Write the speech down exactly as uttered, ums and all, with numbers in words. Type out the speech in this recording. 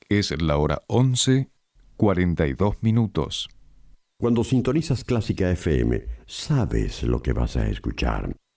Es la hora once, cuarenta y dos minutos. Cuando sintonizas Clásica F M, sabes lo que vas a escuchar.